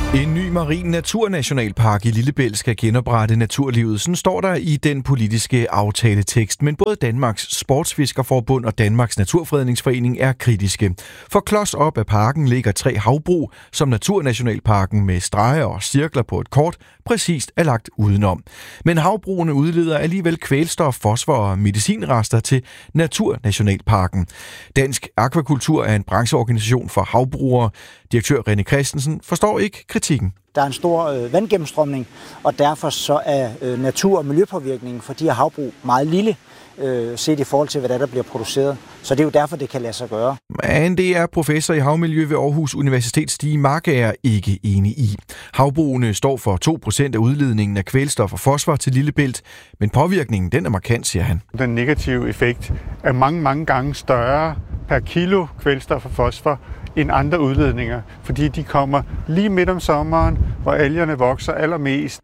En ny marin naturnationalpark i Lillebælt skal genoprette naturlivet. Sådan står der i den politiske aftaletekst. Men både Danmarks Sportsfiskerforbund og Danmarks Naturfredningsforening er kritiske. For klods op af parken ligger 3 havbrug, som naturnationalparken med streger og cirkler på et kort præcist er lagt udenom. Men havbrugene udleder alligevel kvælstof, fosfor og medicinrester til naturnationalparken. Dansk Akvakultur er en brancheorganisation for havbrugere. Direktør René Christensen forstår ikke kritikken. Der er en stor vandgennemstrømning, og derfor så er natur- og miljøpåvirkningen for de her havbrug meget lille, set i forhold til, hvad der bliver produceret. Så det er jo derfor, det kan lade sig gøre. Men det er professor i havmiljø ved Aarhus Universitet Stig Markager ikke enig i. Havbrugene står for 2% af udledningen af kvælstof og fosfor til Lillebælt, men påvirkningen den er markant, siger han. Den negative effekt er mange gange større per kilo kvælstof og fosfor end andre udledninger, fordi de kommer lige midt om sommeren, hvor algerne vokser allermest.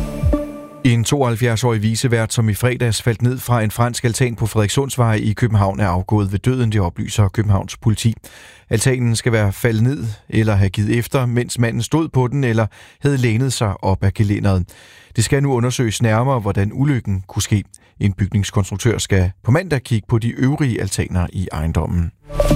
En 72-årig vicevært, som i fredags faldt ned fra en fransk altan på Frederikssundsvej i København, er afgået ved døden, det oplyser Københavns politi. Altanen skal være faldet ned eller have givet efter, mens manden stod på den eller havde lænet sig op ad gelænderet. Det skal nu undersøges nærmere, hvordan ulykken kunne ske. En bygningskonstruktør skal på mandag kigge på de øvrige altaner i ejendommen.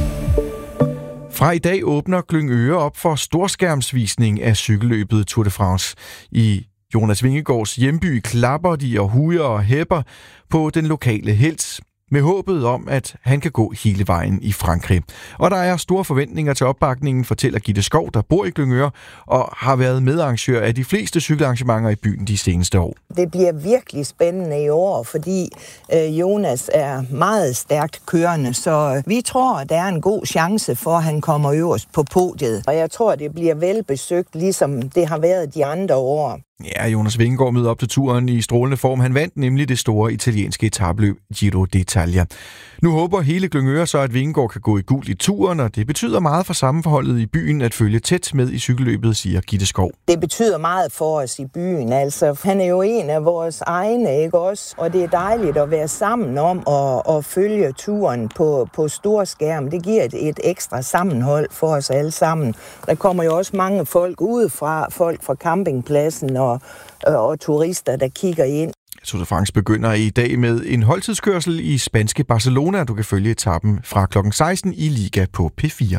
Fra i dag åbner Glyngøre op for storskærmsvisning af cykelløbet Tour de France. I Jonas Vingegaards hjemby klapper de og hujer og hæpper på den lokale helt, med håbet om, at han kan gå hele vejen i Frankrig. Og der er store forventninger til opbakningen, fortæller Gitte Skov, der bor i Glyngøre og har været medarrangør af de fleste cykelarrangementer i byen de seneste år. Det bliver virkelig spændende i år, fordi Jonas er meget stærkt kørende, så vi tror, at der er en god chance for, at han kommer øverst på podiet. Og jeg tror, det bliver velbesøgt, ligesom det har været de andre år. Ja, Jonas Vingegaard møder op til turen i strålende form. Han vandt nemlig det store italienske etapløb Giro d'Italia. Nu håber hele Glyngøre så, at Vingegaard kan gå i gult i turen, og det betyder meget for sammenforholdet i byen at følge tæt med i cykelløbet, siger Gitte Skov. Det betyder meget for os i byen. Altså, han er jo en af vores egne, ikke også? Og det er dejligt at være sammen om at følge turen på stor skærm. Det giver et ekstra sammenhold for os alle sammen. Der kommer jo også mange folk udefra, folk fra campingpladsen og turister, der kigger ind. Tour de France begynder i dag med en holdtidskørsel i spanske Barcelona. Du kan følge etappen fra kl. 16 i Liga på P4.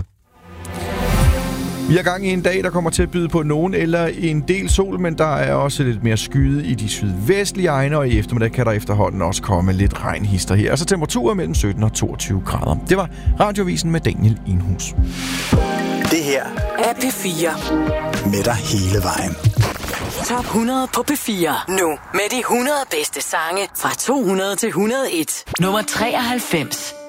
Vi er gang i en dag, der kommer til at byde på nogen eller en del sol, men der er også lidt mere skyde i de sydvestlige egne, og i eftermiddag kan der efterhånden også komme lidt regnhister her. Altså temperaturer mellem 17 og 22 grader. Det var Radiovisen med Daniel Enhus. Det her er P4. Med dig hele vejen. Top 100 på P4. Nu med de 100 bedste sange fra 200 til 101. Nummer 93.